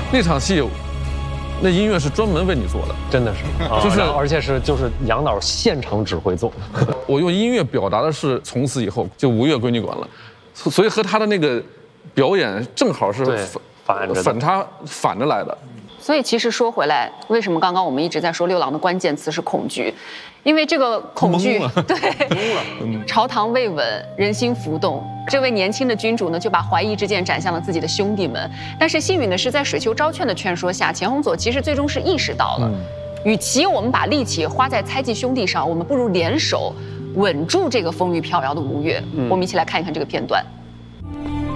那场戏，那音乐是专门为你做的， 真的是，就是而且是就是杨导现场指挥做。 我用音乐表达的是从此以后就吴越归你管了，所以和他的那个表演正好是反差反着来的。 所以其实说回来，为什么刚刚我们一直在说六郎的关键词是恐惧？因为这个恐惧，对，朝堂未稳，人心浮动。这位年轻的君主呢，就把怀疑之箭斩向了自己的兄弟们。但是幸运的是，在水丘昭劝的劝说下，钱弘佐其实最终是意识到了，与其我们把力气花在猜忌兄弟上，我们不如联手稳住这个风雨飘摇的吴越。我们一起来看一看这个片段。